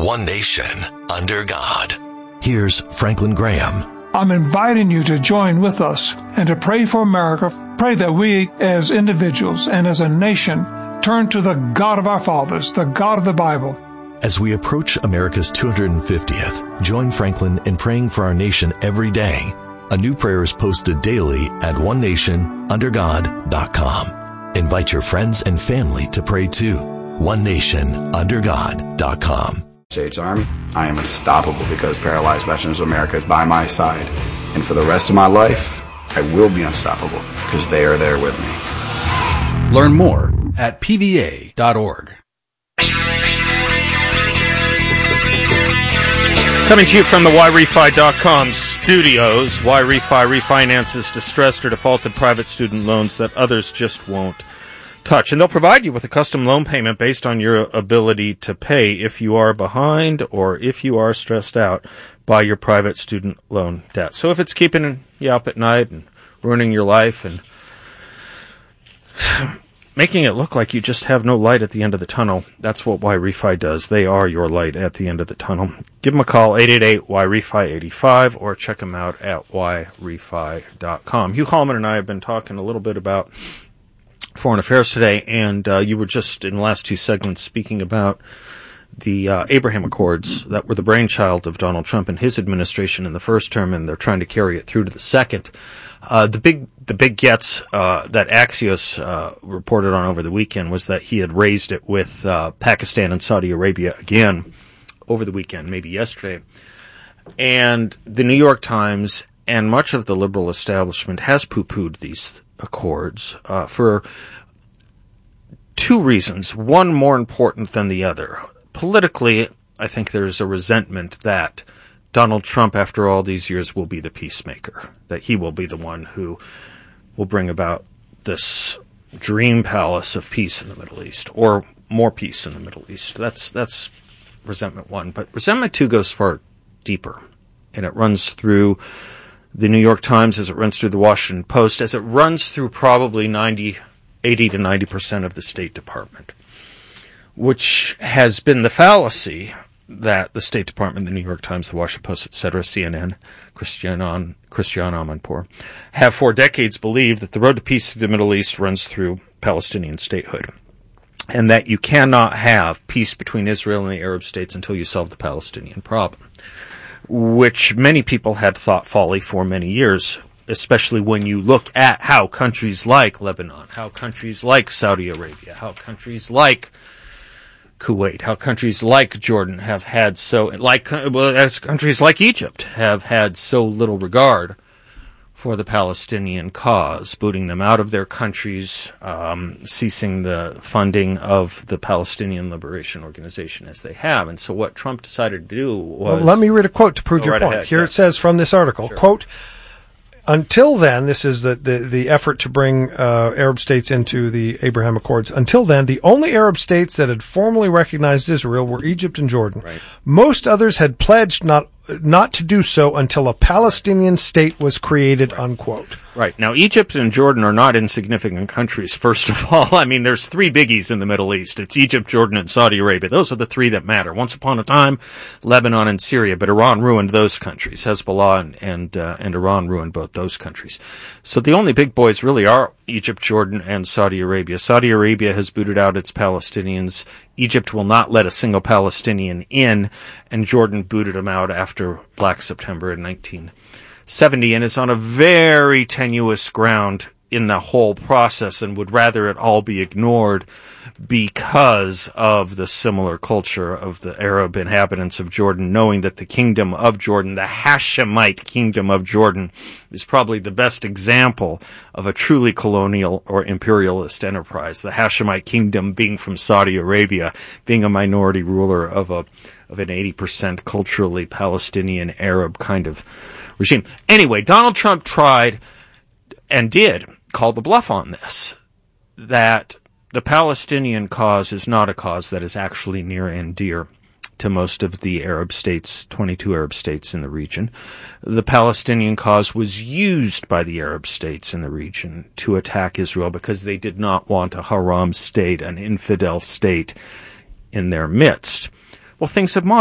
one nation, under God. Here's Franklin Graham. I'm inviting you to join with us and to pray for America. Pray that we as individuals and as a nation turn to the God of our fathers, the God of the Bible. As we approach America's 250th, join Franklin in praying for our nation every day. A new prayer is posted daily at onenationundergod.com. Invite your friends and family to pray too. onenationundergod.com. States Army, I am unstoppable because Paralyzed Veterans of America is by my side. And for the rest of my life, I will be unstoppable because they are there with me. Learn more at pva.org. Coming to you from the YRefi.com studios, YRefi refinances distressed or defaulted private student loans that others just won't touch. And they'll provide you with a custom loan payment based on your ability to pay if you are behind or if you are stressed out by your private student loan debt. So if it's keeping you up at night and ruining your life and making it look like you just have no light at the end of the tunnel, that's what YRefi does. They are your light at the end of the tunnel. Give them a call, 888-YRefi-85, or check them out at YRefi.com. Hugh Hallman and I have been talking a little bit about foreign affairs today, and you were just in the last two segments speaking about the Abraham Accords that were the brainchild of Donald Trump and his administration in the first term, and they're trying to carry it through to the second. The big gets that Axios reported on over the weekend was that he had raised it with Pakistan and Saudi Arabia again over the weekend, maybe yesterday. And the New York Times and much of the liberal establishment has poo-pooed these accords for two reasons, one more important than the other. Politically, I think there's a resentment that Donald Trump, after all these years, will be the peacemaker, that he will be the one who will bring about this dream palace of peace in the Middle East, or more peace in the Middle East. That's resentment one. But resentment two goes far deeper, and it runs through the New York Times, as it runs through the Washington Post, as it runs through probably 80 to 90% of the State Department, which has been the fallacy that the State Department, the New York Times, the Washington Post, etc., CNN, Christiane Amanpour, have for decades believed that the road to peace through the Middle East runs through Palestinian statehood, and that you cannot have peace between Israel and the Arab states until you solve the Palestinian problem, which many people had thought folly for many years, especially when you look at how countries like Lebanon, how countries like Saudi Arabia, how countries like Kuwait, how countries like Jordan have had as countries like Egypt have had so little regard for the Palestinian cause, booting them out of their countries, ceasing the funding of the Palestinian Liberation Organization as they have. And so what Trump decided to do was... Well, let me read a quote to prove your point. Ahead, Here it says from this article, sure. Quote, until then, this is the effort to bring Arab states into the Abraham Accords. Until then, the only Arab states that had formally recognized Israel were Egypt and Jordan. Right. Most others had pledged not to do so until a Palestinian state was created, unquote. Right. Now, Egypt and Jordan are not insignificant countries, first of all. I mean, there's three biggies in the Middle East. It's Egypt, Jordan, and Saudi Arabia. Those are the three that matter. Once upon a time, Lebanon and Syria, but Iran ruined those countries. Hezbollah and Iran ruined both those countries. So the only big boys really are Egypt, Jordan, and Saudi Arabia. Saudi Arabia has booted out its Palestinians. Egypt will not let a single Palestinian in, and Jordan booted them out after Black September in 1970, and is on a very tenuous ground in the whole process and would rather it all be ignored because of the similar culture of the Arab inhabitants of Jordan, knowing that the kingdom of Jordan, the Hashemite kingdom of Jordan, is probably the best example of a truly colonial or imperialist enterprise. The Hashemite kingdom being from Saudi Arabia, being a minority ruler of an 80% culturally Palestinian Arab kind of regime. Anyway, Donald Trump tried and did call the bluff on this, that the Palestinian cause is not a cause that is actually near and dear to most of the Arab states, 22 Arab states in the region. The Palestinian cause was used by the Arab states in the region to attack Israel because they did not want a haram state, an infidel state, in their midst. Well, things have